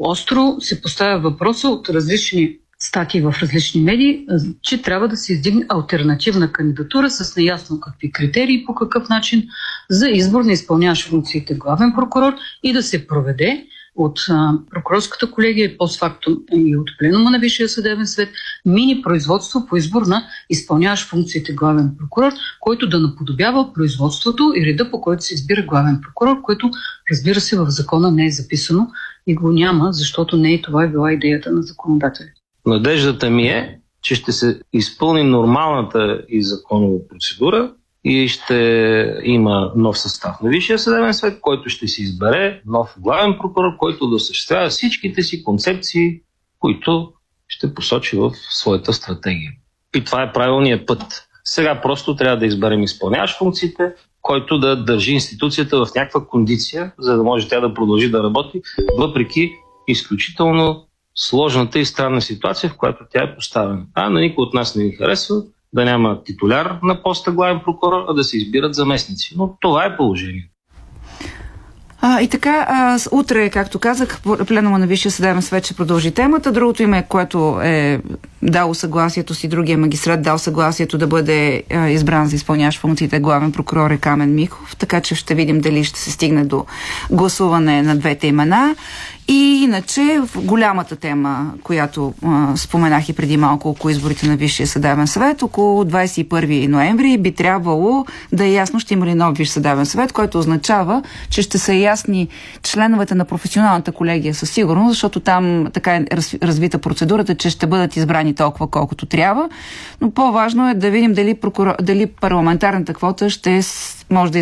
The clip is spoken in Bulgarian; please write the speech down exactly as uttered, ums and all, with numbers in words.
остро се поставя въпроса от различни статии в различни медии, че трябва да се издигне алтернативна кандидатура с неясно какви критерии и по какъв начин за избор на изпълняващ функциите главен прокурор и да се проведе от а, прокурорската колегия и постфактум и от пленума на Висшия съдебен съвет мини производство по избор на изпълняващ функциите главен прокурор, който да наподобява производството и реда, по който се избира главен прокурор, което, разбира се, в закона не е записано и го няма, защото не е това е била идеята на законодателя. Надеждата ми е, че ще се изпълни нормалната и законова процедура и ще има нов състав на Висшия съдебен съвет, който ще си избере нов главен прокурор, който да осъществява всичките си концепции, които ще посочи в своята стратегия. И това е правилният път. Сега просто трябва да изберем изпълняващ функциите, който да държи институцията в някаква кондиция, за да може тя да продължи да работи, въпреки изключително сложната и странна ситуация, в която тя е поставена. А на никой от нас не ни харесва да няма титуляр на поста главен прокурор, а да се избират заместници. Но това е положение. А, и така, а, утре, както казах, пленума на Висшия съдебен съвет ще продължи темата. Другото име, което е дало съгласието си, другия магистрат дал съгласието да бъде а, избран за изпълняващ функциите главен прокурор е Камен Михов, така че ще видим дали ще се стигне до гласуване на двете имена. И иначе в голямата тема, която а, споменах и преди малко около изборите на Висшия съдебен съвет, около двадесет и първи ноември би трябвало да е ясно ще има ли нов Висш съдебен съвет, който означава, че ще са ясни членовете на професионалната колегия със сигурност, защото там така е развита процедурата, че ще бъдат избрани толкова колкото трябва. Но по-важно е да видим дали, прокурор, дали парламентарната квота ще може да